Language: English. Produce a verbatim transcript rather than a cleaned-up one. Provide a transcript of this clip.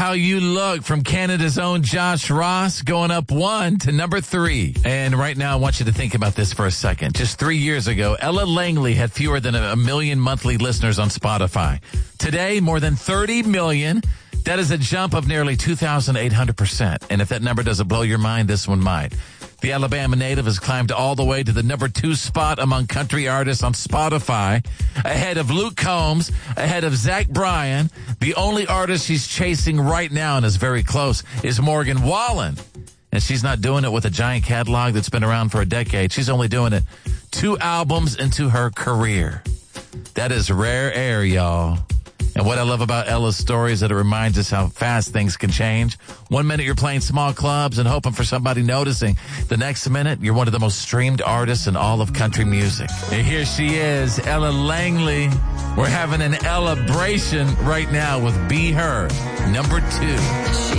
How You Look from Canada's own Josh Ross, going up one to number three. And right now, I want you to think about this for a second. Just three years ago, Ella Langley had fewer than a million monthly listeners on Spotify. Today, more than thirty million. That is a jump of nearly two thousand eight hundred percent. And if that number doesn't blow your mind, this one might. The Alabama native has climbed all the way to the number two spot among country artists on Spotify, ahead of Luke Combs, ahead of Zach Bryan. The only artist she's chasing right now and is very close is Morgan Wallen. And she's not doing it with a giant catalog that's been around for a decade. She's only doing it two albums into her career. That is rare air, y'all. And what I love about Ella's story is that it reminds us how fast things can change. One minute you're playing small clubs and hoping for somebody noticing. The next minute, you're one of the most streamed artists in all of country music. And here she is, Ella Langley. We're having an Ella-bration right now with Be Her, number two.